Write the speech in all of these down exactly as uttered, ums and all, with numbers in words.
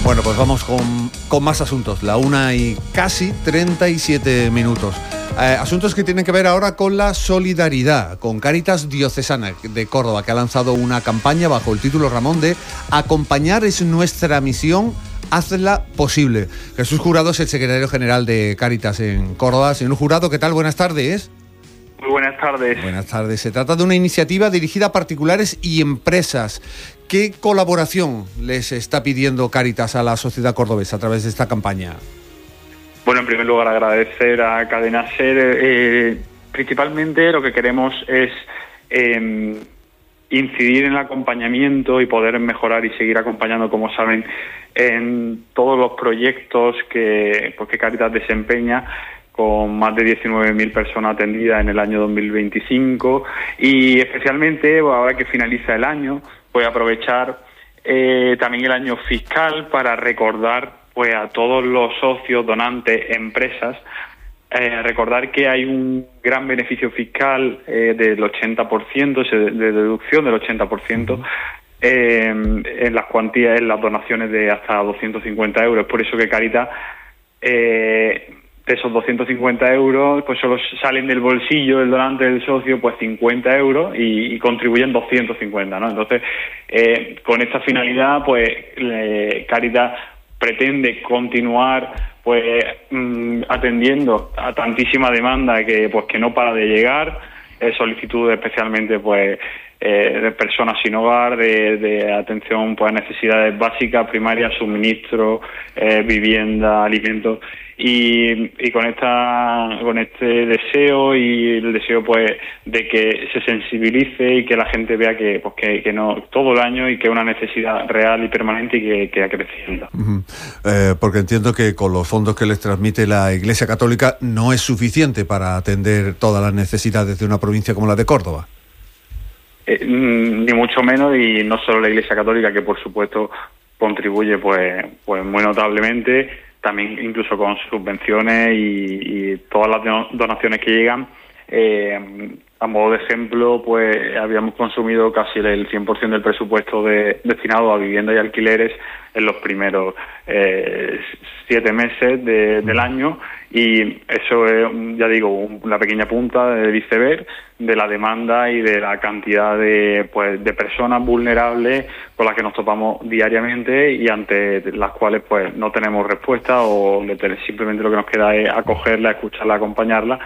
Bueno, pues vamos con, con más asuntos. La una y casi treinta y siete minutos. Eh, asuntos que tienen que ver ahora con la solidaridad, con Cáritas Diocesana de Córdoba, que ha lanzado una campaña bajo el título, Ramón, de Acompañar es nuestra misión, hazla posible. Jesús Jurado es el secretario general de Cáritas en Córdoba. Señor Jurado, ¿qué tal? Buenas tardes. Muy buenas tardes. Buenas tardes. Se trata de una iniciativa dirigida a particulares y empresas. ¿Qué colaboración les está pidiendo Cáritas a la sociedad cordobesa a través de esta campaña? Bueno, en primer lugar agradecer a Cadena Ser. Eh, principalmente lo que queremos es eh, incidir en el acompañamiento y poder mejorar y seguir acompañando, como saben, en todos los proyectos que, pues, que Cáritas desempeña, con más de diecinueve mil personas atendidas en el año dos mil veinticinco, y especialmente ahora que finaliza el año, voy a aprovechar eh, también el año fiscal para recordar pues a todos los socios, donantes, empresas, eh, recordar que hay un gran beneficio fiscal eh, del ochenta por ciento, de deducción del ochenta por ciento, eh, en las cuantías, en las donaciones de hasta doscientos cincuenta euros. Por eso que Cáritas, eh, de esos doscientos cincuenta euros, pues solo salen del bolsillo del donante, del socio, pues cincuenta euros y, y contribuyen doscientos cincuenta, ¿no? Entonces, eh, con esta finalidad, pues eh, Cáritas pretende continuar pues mmm, atendiendo a tantísima demanda que pues que no para de llegar, eh, solicitudes especialmente pues eh, de personas sin hogar, de, de atención pues a necesidades básicas, primarias, suministro, eh, vivienda, alimentos. Y, y con esta con este deseo y el deseo pues de que se sensibilice y que la gente vea que pues que, que no todo el año y que es una necesidad real y permanente y que, que ha creciendo. Uh-huh. Eh, porque entiendo que con los fondos que les transmite la Iglesia Católica no es suficiente para atender todas las necesidades de una provincia como la de Córdoba. Eh, ni mucho menos, y no solo la Iglesia Católica, que por supuesto contribuye pues pues muy notablemente, también incluso con subvenciones y, y todas las donaciones que llegan. Eh, a modo de ejemplo, pues habíamos consumido casi el cien por ciento del presupuesto de, destinado a vivienda y alquileres en los primeros eh, siete meses de, del año, y eso es, ya digo, una pequeña punta del iceberg de la demanda y de la cantidad de pues de personas vulnerables con las que nos topamos diariamente y ante las cuales pues no tenemos respuesta, o simplemente lo que nos queda es acogerla, escucharla, acompañarla,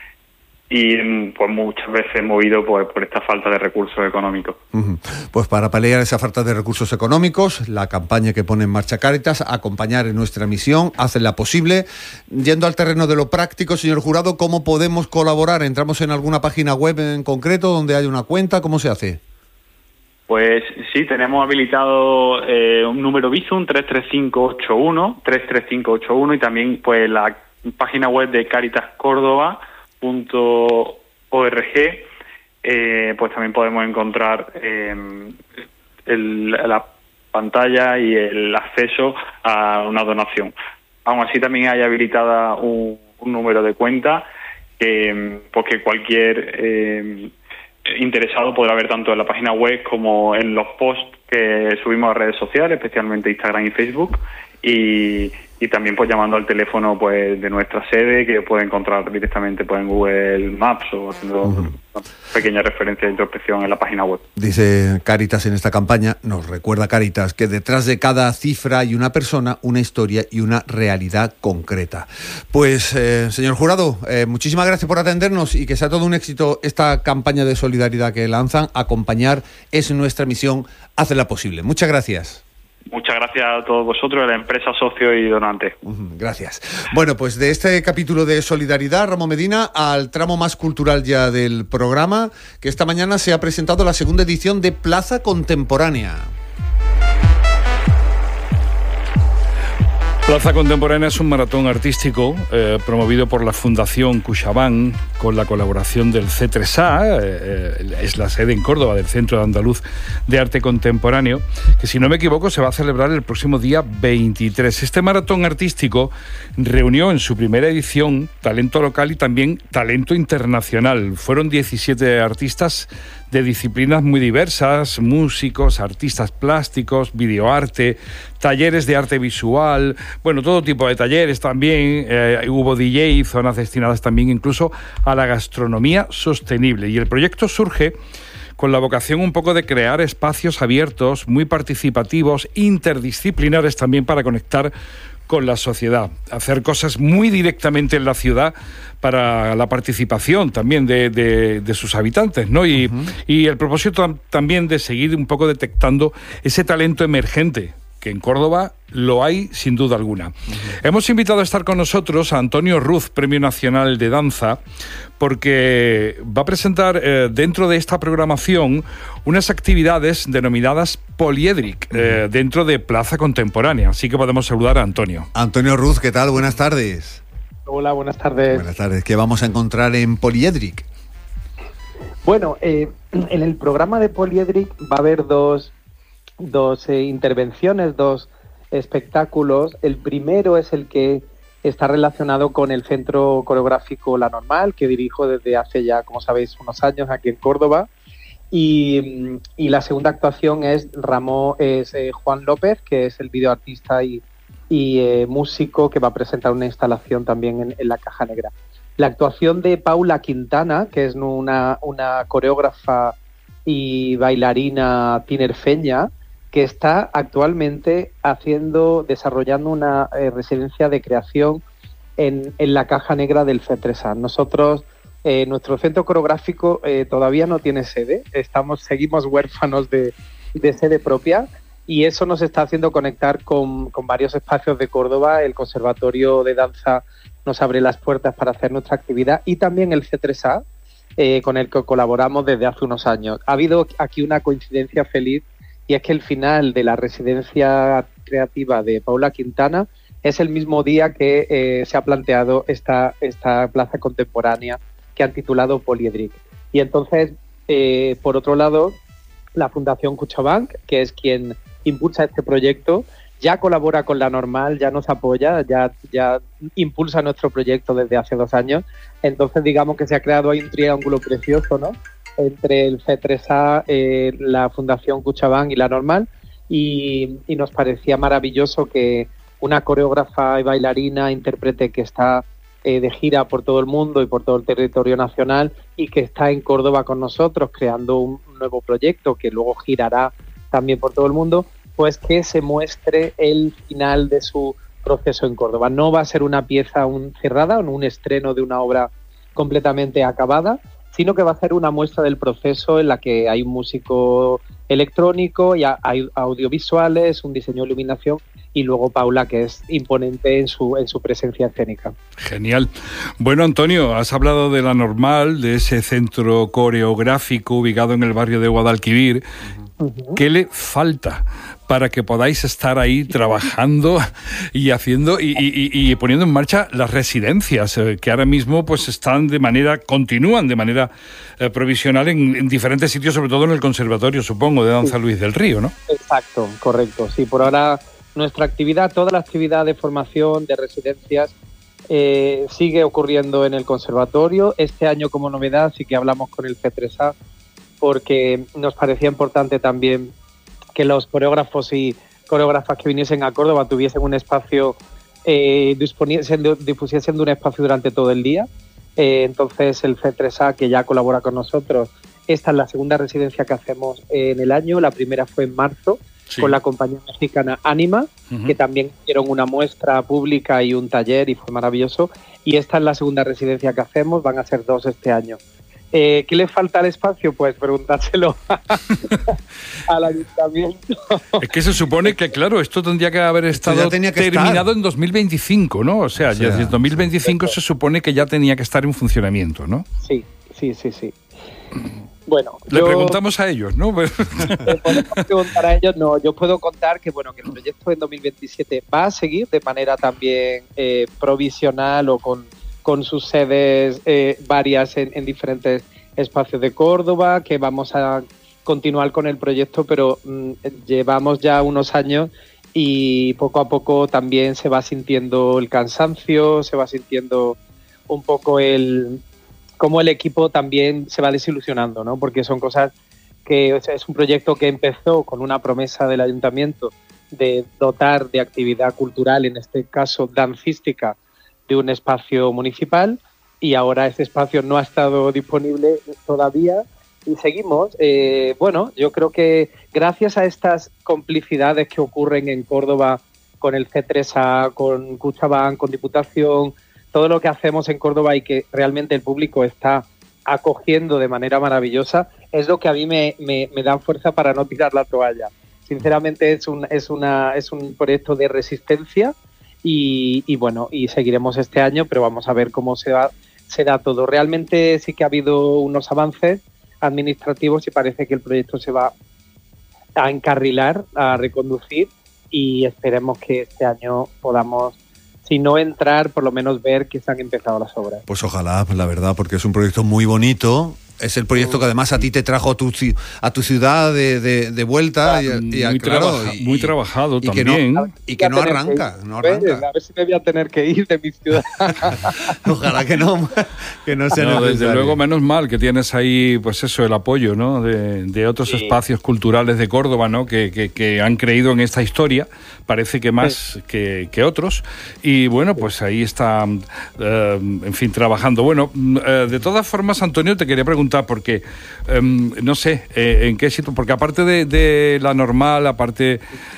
y pues muchas veces movido pues, por esta falta de recursos económicos. Uh-huh. Pues para paliar esa falta de recursos económicos, la campaña que pone en marcha Cáritas, Acompañar en nuestra misión, hacenla posible. Yendo al terreno de lo práctico, señor Jurado, ¿cómo podemos colaborar? ¿Entramos en alguna página web en concreto donde hay una cuenta? ¿Cómo se hace? Pues sí, tenemos habilitado eh, un número Bizum tres tres cinco ocho uno, tres tres cinco ocho uno, y también pues la página web de Cáritas Córdoba punto org, eh, pues también podemos encontrar eh, el, la pantalla y el acceso a una donación. Aún así también hay habilitada un, un número de cuenta que, pues que cualquier eh, interesado podrá ver tanto en la página web como en los posts que subimos a redes sociales, especialmente Instagram y Facebook, y y también pues llamando al teléfono pues de nuestra sede, que puede encontrar directamente pues en Google Maps, o haciendo uh-huh. una pequeña referencia de introspección en la página web. Dice Cáritas en esta campaña, nos recuerda Cáritas, que detrás de cada cifra hay una persona, una historia y una realidad concreta. Pues, eh, señor Jurado, eh, muchísimas gracias por atendernos y que sea todo un éxito esta campaña de solidaridad que lanzan. Acompañar es nuestra misión, hazla posible. Muchas gracias. Muchas gracias a todos vosotros, a la empresa, socio y donante. Gracias. Bueno, pues de este capítulo de solidaridad, Ramón Medina, al tramo más cultural ya del programa, que esta mañana se ha presentado la segunda edición de Plaza Contemporánea. Plaza Contemporánea es un maratón artístico eh, promovido por la Fundación CuixaBank con la colaboración del C tres A, eh, es la sede en Córdoba del Centro Andaluz de Arte Contemporáneo, que si no me equivoco se va a celebrar el próximo día veintitrés. Este maratón artístico reunió en su primera edición talento local y también talento internacional. Fueron diecisiete artistas de disciplinas muy diversas, músicos, artistas plásticos, videoarte, talleres de arte visual, bueno, todo tipo de talleres también, eh, hubo D J, zonas destinadas también incluso a la gastronomía sostenible. Y el proyecto surge con la vocación un poco de crear espacios abiertos, muy participativos, interdisciplinares también para conectar con la sociedad, hacer cosas muy directamente en la ciudad para la participación también de, de, de sus habitantes, ¿no? Y, uh-huh. y el propósito también de seguir un poco detectando ese talento emergente, que en Córdoba lo hay sin duda alguna. Uh-huh. Hemos invitado a estar con nosotros a Antonio Ruz, Premio Nacional de Danza, porque va a presentar eh, dentro de esta programación unas actividades denominadas Poliedric, uh-huh. eh, dentro de Plaza Contemporánea. Así que podemos saludar a Antonio. Antonio Ruz, ¿qué tal? Buenas tardes. Hola, buenas tardes. Buenas tardes. ¿Qué vamos a encontrar en Poliedric? Bueno, eh, en el programa de Poliedric va a haber dos... dos eh, intervenciones, dos espectáculos. El primero es el que está relacionado con el Centro Coreográfico La Normal, que dirijo desde hace ya, como sabéis, unos años aquí en Córdoba. Y, y la segunda actuación es Ramón, es eh, Juan López, que es el videoartista y, y eh, músico que va a presentar una instalación también en, en la Caja Negra. La actuación de Paula Quintana, que es una, una coreógrafa y bailarina tinerfeña, que está actualmente haciendo, desarrollando una eh, residencia de creación en, en la Caja Negra del C tres A. Nosotros, eh, nuestro centro coreográfico eh, todavía no tiene sede, estamos, seguimos huérfanos de, de sede propia, y eso nos está haciendo conectar con, con varios espacios de Córdoba. El Conservatorio de Danza nos abre las puertas para hacer nuestra actividad, y también el C tres A, eh, con el que colaboramos desde hace unos años. Ha habido aquí una coincidencia feliz, y es que el final de la residencia creativa de Paula Quintana es el mismo día que eh, se ha planteado esta, esta plaza contemporánea que han titulado Poliedric. Y entonces, eh, por otro lado, la Fundación CaixaBank, que es quien impulsa este proyecto, ya colabora con La Normal, ya nos apoya, ya, ya impulsa nuestro proyecto desde hace dos años. Entonces, digamos que se ha creado ahí un triángulo precioso, ¿no?, entre el C tres A, eh, la Fundación CaixaBank y La Normal, y, y nos parecía maravilloso que una coreógrafa y bailarina, intérprete que está eh, de gira por todo el mundo y por todo el territorio nacional, y que está en Córdoba con nosotros creando un nuevo proyecto que luego girará también por todo el mundo, pues que se muestre el final de su proceso en Córdoba. No va a ser una pieza un, cerrada, un estreno de una obra completamente acabada, sino que va a ser una muestra del proceso en la que hay un músico electrónico, y hay audiovisuales, un diseño de iluminación, y luego Paula, que es imponente en su, en su presencia escénica. Genial. Bueno, Antonio, has hablado de La Normal, de ese centro coreográfico ubicado en el barrio de Guadalquivir. Uh-huh. ¿Qué le falta para que podáis estar ahí trabajando y haciendo y, y, y poniendo en marcha las residencias eh, que ahora mismo pues están de manera, continúan de manera eh, provisional en, en diferentes sitios, sobre todo en el Conservatorio, supongo, de Danza sí. Luis del Río, ¿no? Exacto, correcto. Sí, por ahora nuestra actividad, toda la actividad de formación, de residencias, eh, sigue ocurriendo en el Conservatorio. Este año, como novedad, sí que hablamos con el C tres A, porque nos parecía importante también que los coreógrafos y coreógrafas que viniesen a Córdoba tuviesen un espacio, eh, disponiesen de, difusiesen de un espacio durante todo el día. Eh, entonces el C tres A, que ya colabora con nosotros, esta es la segunda residencia que hacemos en el año. La primera fue en marzo, sí, con la compañía mexicana Anima, uh-huh, que también hicieron una muestra pública y un taller, y fue maravilloso. Y esta es la segunda residencia que hacemos, van a ser dos este año. Eh, ¿Qué le falta al espacio? Pues preguntárselo al ayuntamiento. Es que se supone que, claro, esto tendría que haber estado que terminado estar en dos mil veinticinco, ¿no? O sea, o sea ya desde dos mil veinticinco sí, se supone que ya tenía que estar en funcionamiento, ¿no? Sí, sí, sí, sí. Bueno, le yo, preguntamos a ellos, ¿no? Le podemos preguntar a ellos, no. Yo puedo contar que, bueno, que el proyecto en dos mil veintisiete va a seguir de manera también eh, provisional o con... con sus sedes eh, varias en, en diferentes espacios de Córdoba, que vamos a continuar con el proyecto, pero mmm, llevamos ya unos años y poco a poco también se va sintiendo el cansancio, se va sintiendo un poco el, cómo el equipo también se va desilusionando, ¿no? Porque son cosas que, o sea, es un proyecto que empezó con una promesa del ayuntamiento de dotar de actividad cultural, en este caso dancística, de un espacio municipal, y ahora este espacio no ha estado disponible todavía y seguimos. Eh, bueno, yo creo que gracias a estas complicidades que ocurren en Córdoba con el C tres A, con Cuchabán, con Diputación, todo lo que hacemos en Córdoba y que realmente el público está acogiendo de manera maravillosa, es lo que a mí me, me, me da fuerza para no tirar la toalla. Sinceramente es un, es una, es un proyecto de resistencia y, y bueno, y seguiremos este año, pero vamos a ver cómo se va, se da todo. Realmente sí que ha habido unos avances administrativos y parece que el proyecto se va a encarrilar, a reconducir, y esperemos que este año podamos, si no entrar, por lo menos ver que se han empezado las obras. Pues ojalá, la verdad, porque es un proyecto muy bonito. Es el proyecto que además a ti te trajo a tu, a tu ciudad de, de, de vuelta. Ah, y, y, muy, claro, trabaja, y, muy trabajado y también. Que no, y que no arranca, no arranca. A ver si me voy a tener que ir de mi ciudad. Ojalá que no, que no sea no, necesario. Desde luego, menos mal que tienes ahí, pues eso, el apoyo, ¿no? De, de otros sí. espacios culturales de Córdoba, ¿no? Que, que, que han creído en esta historia, parece que más sí. que, que otros. Y bueno, pues ahí está, eh, en fin, trabajando. Bueno, eh, de todas formas, Antonio, te quería preguntar, porque Um, no sé eh, en qué sitio, porque aparte de, de la normal, aparte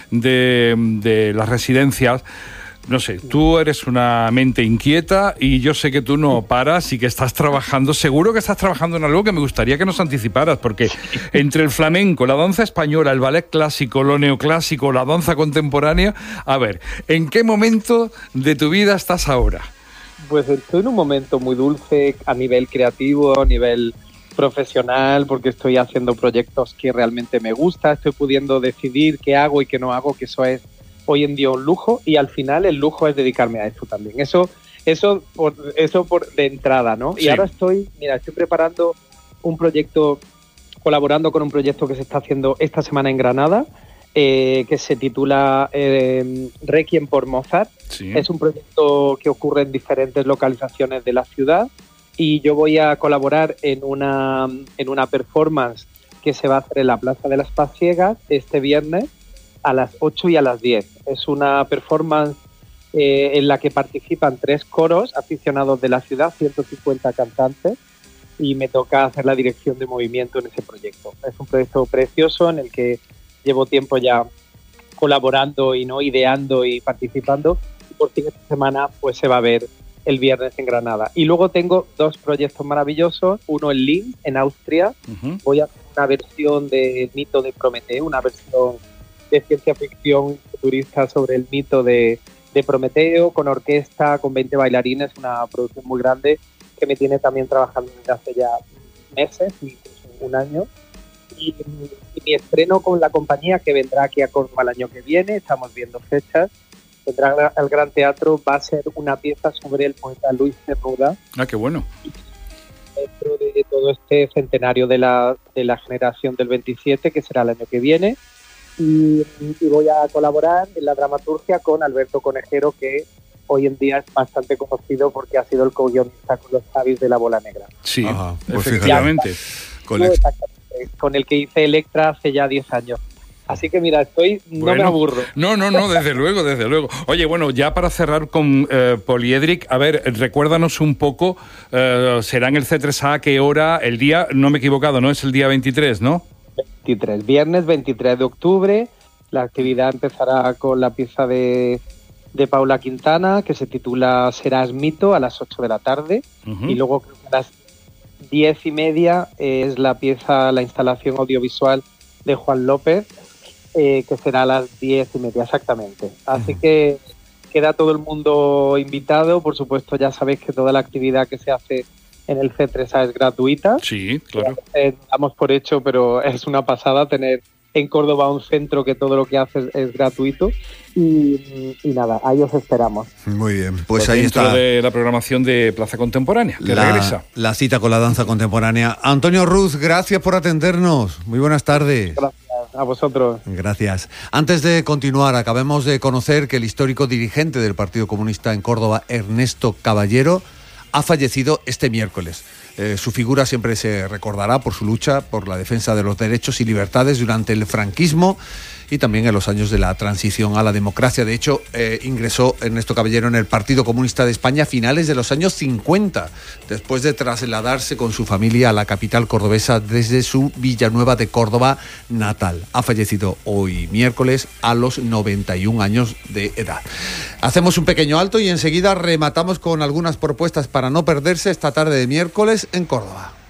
de, de las residencias, no sé, tú eres una mente inquieta y yo sé que tú no paras y que estás trabajando, seguro que estás trabajando en algo que me gustaría que nos anticiparas, porque entre el flamenco, la danza española, el ballet clásico, lo neoclásico, la danza contemporánea, a ver, ¿en qué momento de tu vida estás ahora? Pues estoy en un momento muy dulce a nivel creativo, a nivel profesional, porque estoy haciendo proyectos que realmente me gusta, estoy pudiendo decidir qué hago y qué no hago, que eso es hoy en día un lujo, y al final el lujo es dedicarme a esto también. Eso, eso, por, eso por de entrada, ¿no? Sí. Y ahora estoy, mira, estoy preparando un proyecto, colaborando con un proyecto que se está haciendo esta semana en Granada, eh, que se titula eh, Requiem por Mozart. Sí. Es un proyecto que ocurre en diferentes localizaciones de la ciudad, y yo voy a colaborar en una, en una performance que se va a hacer en la Plaza de las Paz Ciegas este viernes a las ocho y a las diez. Es una performance eh, en la que participan tres coros aficionados de la ciudad, ciento cincuenta cantantes, y me toca hacer la dirección de movimiento en ese proyecto. Es un proyecto precioso en el que llevo tiempo ya colaborando y no ideando y participando, y por fin esta semana pues se va a ver el viernes en Granada. Y luego tengo dos proyectos maravillosos, uno en Linz, en Austria. Uh-huh. Voy a hacer una versión del mito de Prometeo, una versión de ciencia ficción futurista sobre el mito de, de Prometeo, con orquesta, con veinte bailarines, una producción muy grande que me tiene también trabajando desde hace ya meses, incluso un año. Y, y mi estreno con la compañía, que vendrá aquí a Córdoba el año que viene, estamos viendo fechas, vendrá al Gran Teatro, va a ser una pieza sobre el poeta Luis Cernuda. Ah, qué bueno. Dentro de todo este centenario de la, de la generación del veintisiete, que será el año que viene. Y, y voy a colaborar en la dramaturgia con Alberto Conejero, que hoy en día es bastante conocido porque ha sido el co-guionista con los Javis de La Bola Negra. Sí, Ajá, pues efectivamente. Con el... con el que hice Electra hace ya diez años. Así que mira, estoy, no bueno, me aburro. No, no, no, desde luego, desde luego. Oye, bueno, ya para cerrar con eh, Poliedric, a ver, recuérdanos un poco, eh, será en el C tres A, ¿a qué hora? El día, no me he equivocado, ¿no? Es el día veintitrés, ¿no? veintitrés, viernes veintitrés de octubre. La actividad empezará con la pieza de, de Paula Quintana, que se titula Serás Mito, a las ocho de la tarde. Uh-huh. Y luego creo que a las diez y media es la pieza, la instalación audiovisual de Juan López, Eh, que será a las diez y media exactamente. Así uh-huh. que queda todo el mundo invitado. Por supuesto, ya sabéis que toda la actividad que se hace en el C tres A es gratuita. Sí, claro. Eh, damos por hecho, pero es una pasada tener en Córdoba un centro que todo lo que hace es, es gratuito. Y, y nada, ahí os esperamos. Muy bien, pues, pues ahí está. de la programación de Plaza Contemporánea, que la, regresa. La cita con la danza contemporánea. Antonio Ruz, gracias por atendernos. Muy buenas tardes. Gracias. A vosotros. Gracias. Antes de continuar, acabemos de conocer que el histórico dirigente del Partido Comunista en Córdoba, Ernesto Caballero, ha fallecido este miércoles. Eh, su figura siempre se recordará por su lucha por la defensa de los derechos y libertades durante el franquismo y también en los años de la transición a la democracia. De hecho, eh, ingresó Ernesto Caballero en el Partido Comunista de España a finales de los años cincuenta, después de trasladarse con su familia a la capital cordobesa desde su Villanueva de Córdoba natal. Ha fallecido hoy miércoles a los noventa y un años de edad. Hacemos un pequeño alto y enseguida rematamos con algunas propuestas para no perderse esta tarde de miércoles en Córdoba.